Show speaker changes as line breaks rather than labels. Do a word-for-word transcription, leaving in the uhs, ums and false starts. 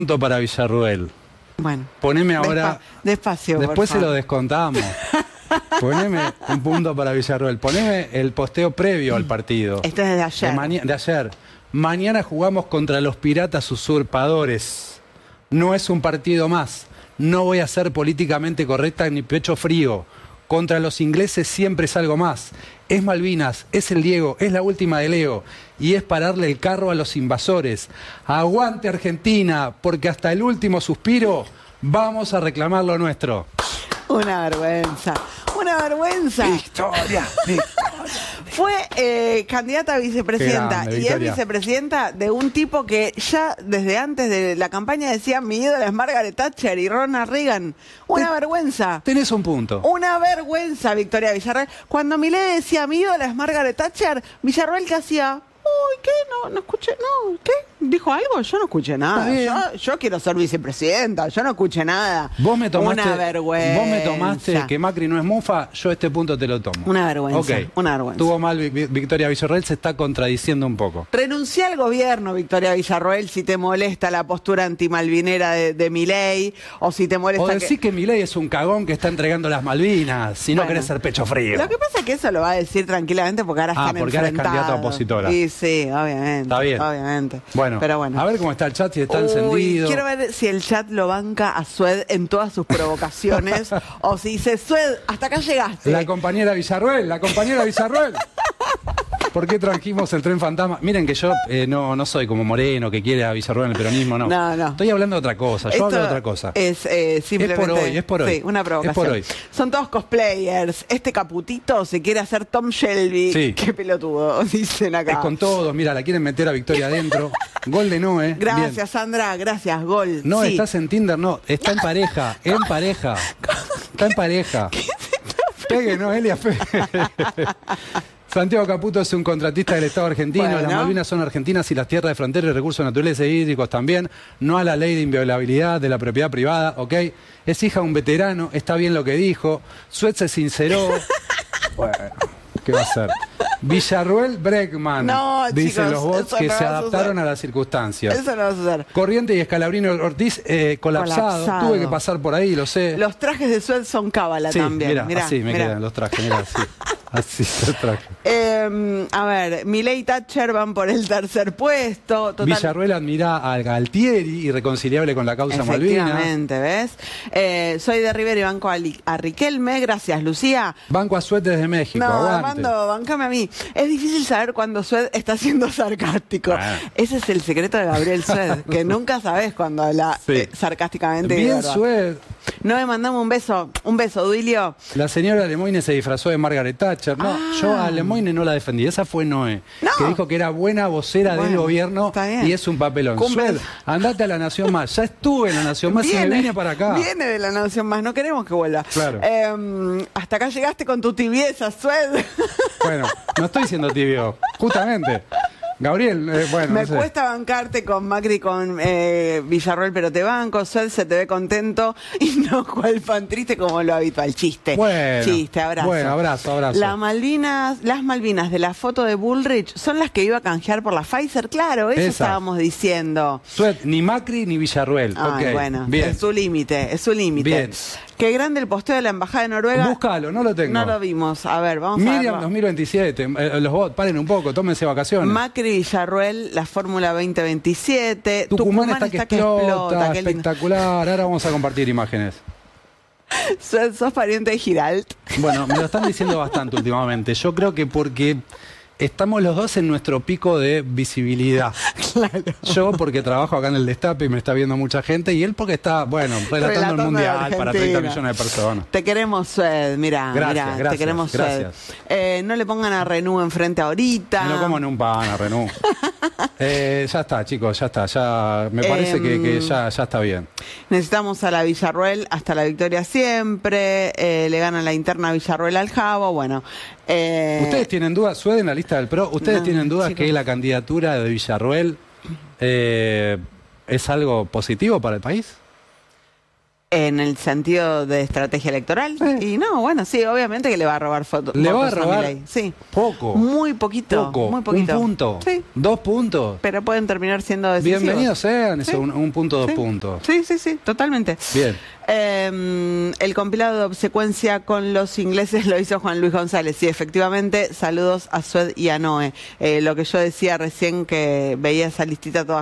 punto para Villarruel.
Bueno.
Poneme ahora...
Despa despacio,
Después
por
se
favor.
lo descontamos. Poneme un punto para Villarruel. Poneme el posteo previo al partido.
Este es de ayer.
De, de ayer. Mañana jugamos contra los piratas usurpadores. No es un partido más. No voy a ser políticamente correcta ni pecho frío. Contra los ingleses siempre es algo más. Es Malvinas, es el Diego, es la última de Leo. Y es pararle el carro a los invasores. Aguante Argentina, porque hasta el último suspiro vamos a reclamar lo nuestro.
Una vergüenza, una vergüenza.
Victoria, Victoria.
Fue eh, candidata a vicepresidenta
grande,
y
Victoria.
es vicepresidenta de un tipo que ya desde antes de la campaña decía mi ídola es Margaret Thatcher y Ronald Reagan. Una
Te,
vergüenza.
Tenés un punto.
Una vergüenza, Victoria Villarroel. Cuando Milei decía mi ídola es Margaret Thatcher, Villarroel que hacía... Uy, ¿qué? No, no escuché, no, ¿qué? ¿Dijo algo? Yo no escuché nada. Yo, yo quiero ser vicepresidenta, yo no escuché nada.
Vos me tomaste,
una vergüenza.
Vos me tomaste que Macri no es mufa, yo este punto te lo tomo.
Una vergüenza,
okay.
una vergüenza.
Tuvo mal Victoria Villarroel, se está contradiciendo un poco.
Renuncié al gobierno, Victoria Villarroel, si te molesta la postura antimalvinera de, de Milei, o si te molesta...
O decís que, que Milei es un cagón que está entregando las Malvinas, si no bueno, querés ser pecho frío.
Lo que pasa es que eso lo va a decir tranquilamente porque ahora
ah,
están
porque ahora es candidato a opositora.
Y sí, obviamente.
Está bien.
Obviamente.
Bueno,
pero bueno,
a ver cómo está el chat, si está
Uy,
encendido.
Quiero ver si el chat lo banca a Sued en todas sus provocaciones o si dice, Sued, hasta acá llegaste.
La compañera Villarruel, la compañera Villarruel. ¿Por qué trajimos el tren fantasma? Miren que yo eh, no, no soy como Moreno que quiere a Villarruel en el peronismo, no.
No, no.
Estoy hablando de otra cosa, yo
Esto
hablo de otra cosa.
Es eh, simplemente...
Es por hoy, es por hoy.
Sí, una provocación.
Es por hoy.
Son todos cosplayers. Este Caputito se quiere hacer Tom Shelby.
Sí.
Qué pelotudo, dicen acá.
Es con todos, mira, la quieren meter a Victoria adentro. Gol de Noé.
Gracias,
bien.
Sandra, gracias, gol.
No,
sí.
estás en Tinder, no, está en pareja, en pareja. Está en pareja. Pegue, no, Elia, pegue. Santiago Caputo es un contratista del Estado argentino. Bueno. Las Malvinas son argentinas y las tierras de frontera y recursos naturales e hídricos también. No a la ley de inviolabilidad de la propiedad privada, ¿ok? Es hija de un veterano, está bien lo que dijo. Suez se sinceró. Bueno, ¿qué va a hacer? Villarruel Bregman,
no,
dicen
chicos,
los bots que
no
se adaptaron a, a las circunstancias.
Eso no va a suceder.
Corriente y Escalabrino Ortiz eh, colapsado. colapsado. Tuve que pasar por ahí, lo sé.
Los trajes de Suez son cábala
sí,
también.
Mira,
mirá,
así me
mirá.
quedan los trajes, mira, así. Así los trajes.
Eh, a ver, Milei y Thatcher van por el tercer puesto. Total...
Villarruel admira a Galtieri, irreconciliable con la causa Malvinas.
Efectivamente, ¿ves? Eh, soy de Rivera y banco a, a Riquelme. Gracias, Lucía.
Banco a Suez desde México.
No,
aguante.
Armando, bancame a mí. Es difícil saber cuando Sued está siendo sarcástico. Ah. Ese es el secreto de Gabriel Sued, que nunca sabes cuando habla sí. eh, sarcásticamente.
Bien, Sued.
No me mandamos un beso, un beso, Duilio.
La señora Lemoyne se disfrazó de Margaret Thatcher. No, ah. yo a Lemoyne no la defendí. Esa fue Noé, no. que dijo que era buena vocera bueno, del gobierno y es un papelón. Sued, andate a La Nación Más. Ya estuve en La Nación Más viene, y me vine para acá.
Viene de La Nación Más, no queremos que vuelva.
Claro.
Eh, hasta acá llegaste con tu tibieza, Sued.
Bueno, no estoy siendo tibio, justamente. Gabriel, eh, bueno.
Me
no sé.
cuesta bancarte con Macri, con eh, Villarruel, pero te banco. Sued se te ve contento y no cual fan triste como lo habitual. Chiste.
Bueno,
Chiste, abrazo.
Bueno, abrazo, abrazo.
La Malvinas, las Malvinas de la foto de Bullrich son las que iba a canjear por la Pfizer. Claro, eso Esa. estábamos diciendo.
Sued, ni Macri ni Villarruel.
Ay,
okay.
bueno,
bien.
es su límite, es su límite.
Bien.
Qué grande el posteo de la Embajada de Noruega.
Búscalo, no lo tengo.
No lo vimos. A ver, vamos
Miriam
a verlo.
dos mil veintisiete. Eh, los bots, paren un poco, tómense vacaciones.
Macri Villarruel, la Fórmula veinte veintisiete.
Tucumán, Tucumán está, que, está que explota, explota.
Espectacular.
Ahora vamos a compartir imágenes.
¿Sos, sos pariente de Giralt?
Bueno, me lo están diciendo bastante últimamente. Yo creo que porque estamos los dos en nuestro pico de visibilidad.
Claro.
Yo porque trabajo acá en el Destape y me está viendo mucha gente, y él porque está, bueno, relatando, relatando el Mundial para treinta millones de personas.
Te queremos, Sued, mira,
gracias,
mira, te queremos, Sued. Eh, no le pongan a Renú enfrente ahorita.
No lo como en un pan a Renú. eh, ya está, chicos, ya está. Ya me parece eh, que, que ya, ya está bien.
Necesitamos a la Villarruel hasta la victoria siempre. Eh, le gana la interna Villarruel al Jabo. Bueno. Eh,
¿Ustedes tienen dudas? Sued en la lista del PRO. ¿Ustedes no, tienen dudas chicos. que la candidatura de Villarruel eh, es algo positivo para el país?
En el sentido de estrategia electoral. Sí. Y no, bueno, sí, obviamente que le va a robar fotos.
Le va a robar
a sí.
poco.
Muy poquito.
Poco.
Muy poquito.
Un punto.
Sí.
Dos puntos.
Pero pueden terminar siendo decisivos.
Bienvenidos sean,
¿Sí?
eso, un, un punto, dos
sí.
puntos.
Sí, sí, sí, totalmente.
Bien.
Eh, el compilado de obsecuencia con los ingleses lo hizo Juan Luis González. Sí, efectivamente, saludos a Sued y a Noé. Eh, lo que yo decía recién, que veía esa listita toda